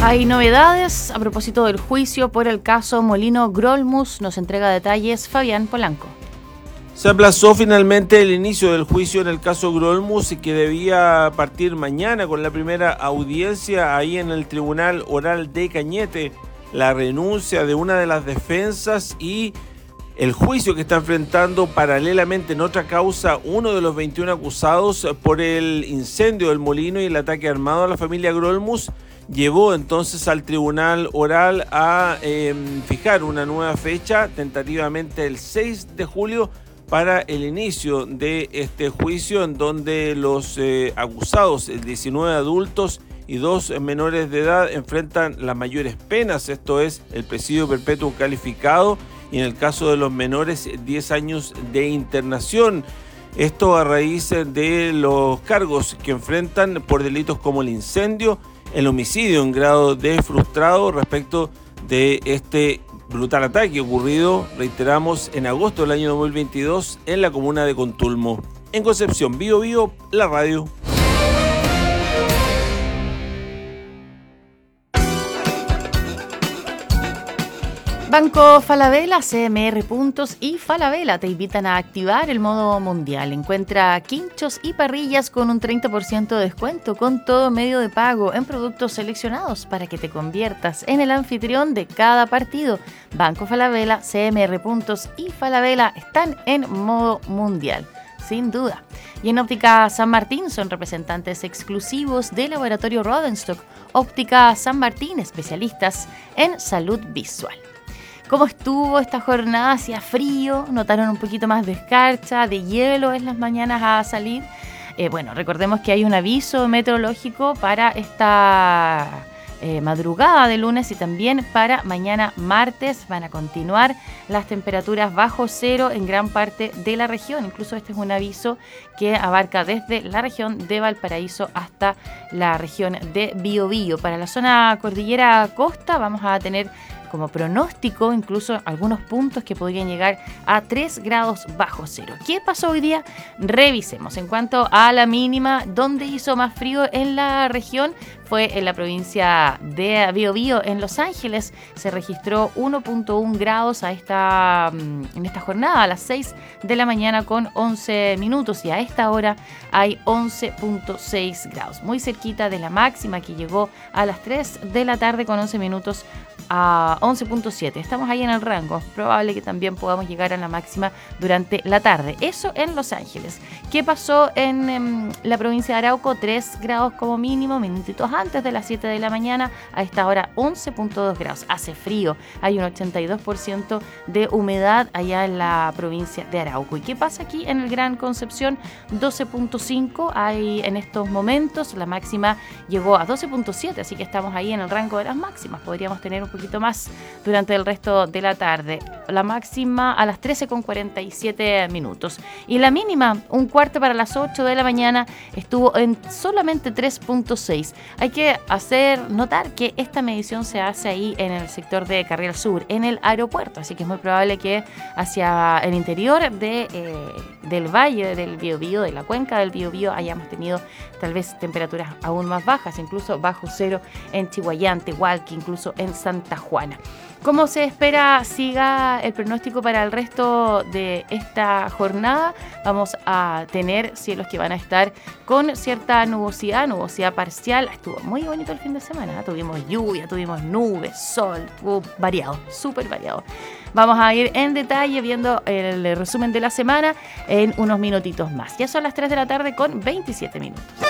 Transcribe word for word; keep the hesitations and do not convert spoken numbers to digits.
Hay novedades a propósito del juicio por el caso Molino Grolmus. Nos entrega detalles Fabián Polanco. Se aplazó finalmente el inicio del juicio en el caso Grolmus, que debía partir mañana con la primera audiencia ahí en el Tribunal Oral de Cañete. La renuncia de una de las defensas y el juicio que está enfrentando paralelamente en otra causa uno de los veintiún acusados por el incendio del molino y el ataque armado a la familia Grolmus llevó entonces al Tribunal Oral a eh, fijar una nueva fecha, tentativamente el seis de julio, para el inicio de este juicio, en donde los eh, acusados, diecinueve adultos y dos menores de edad, enfrentan las mayores penas, esto es el presidio perpetuo calificado y en el caso de los menores diez años de internación. Esto a raíz de los cargos que enfrentan por delitos como el incendio, el homicidio en grado de frustrado respecto de este brutal ataque ocurrido, reiteramos, en agosto del año dos mil veintidós en la comuna de Contulmo. En Concepción, Bío Bío, la radio. Banco Falabella, C M R Puntos y Falabella te invitan a activar el modo mundial. Encuentra quinchos y parrillas con un treinta por ciento de descuento con todo medio de pago en productos seleccionados para que te conviertas en el anfitrión de cada partido. Banco Falabella, C M R Puntos y Falabella están en modo mundial, sin duda. Y en Óptica San Martín son representantes exclusivos del Laboratorio Rodenstock. Óptica San Martín, especialistas en salud visual. ¿Cómo estuvo esta jornada? Hacía frío, notaron un poquito más de escarcha, de hielo en las mañanas a salir. Eh, bueno, recordemos que hay un aviso meteorológico para esta eh, madrugada de lunes y también para mañana martes. Van a continuar las temperaturas bajo cero en gran parte de la región. Incluso este es un aviso que abarca desde la región de Valparaíso hasta la región de Biobío. Para la zona cordillera costa vamos a tener como pronóstico incluso algunos puntos que podrían llegar a tres grados bajo cero. ¿Qué pasó hoy día? Revisemos. En cuanto a la mínima, ¿dónde hizo más frío en la región? Fue en la provincia de Biobío, en Los Ángeles. Se registró uno punto uno grados a esta, en esta jornada, a las seis de la mañana con once minutos. Y a esta hora hay once punto seis grados. Muy cerquita de la máxima que llegó a las tres de la tarde con once minutos a once punto siete. Estamos ahí en el rango. Es probable que también podamos llegar a la máxima durante la tarde. Eso en Los Ángeles. ¿Qué pasó en, en la provincia de Arauco? tres grados como mínimo, minutitos antes de las siete de la mañana. A esta hora once punto dos grados. Hace frío. Hay un ochenta y dos por ciento de humedad allá en la provincia de Arauco. ¿Y qué pasa aquí en el Gran Concepción? doce punto cinco hay en estos momentos. La máxima llegó a doce punto siete, así que estamos ahí en el rango de las máximas. Podríamos tener un poquito más durante el resto de la tarde. La máxima a las trece con cuarenta y siete minutos. Y la mínima, un cuarto para las ocho de la mañana, estuvo en solamente tres punto seis. Hay que hacer notar que esta medición se hace ahí en el sector de Carril Sur, en el aeropuerto. Así que es muy probable que hacia el interior de, eh, del valle del Biobío, de la cuenca del Biobío, hayamos tenido tal vez temperaturas aún más bajas, incluso bajo cero en Chihuayán, Tehualqui, incluso en Santa Juana. ¿Cómo se espera siga el pronóstico para el resto de esta jornada? Vamos a tener cielos que van a estar con cierta nubosidad, nubosidad parcial. Estuvo muy bonito el fin de semana, ¿eh? Tuvimos lluvia, tuvimos nubes, sol, estuvo variado, súper variado. Vamos a ir en detalle viendo el resumen de la semana en unos minutitos más. Ya son las tres de la tarde con veintisiete minutos.